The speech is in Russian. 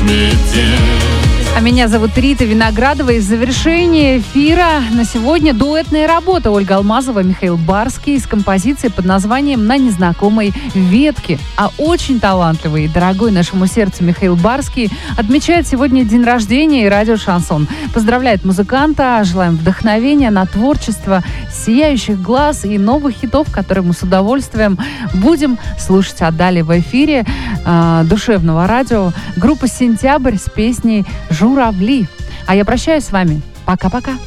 А меня зовут Рита Виноградова. И в завершении эфира на сегодня дуэтная работа Ольга Алмазова, Михаил Барский с композицией под названием «На незнакомой ветке». А очень талантливый и дорогой нашему сердцу Михаил Барский отмечает сегодня день рождения и радио «Шансон». Поздравляет музыканта, желаем вдохновения на творчество, сияющих глаз и новых хитов, которые мы с удовольствием будем слушать. А далее в эфире душевного радио группа «Сентябрь» с песней «Журавли». А я прощаюсь с вами. Пока-пока.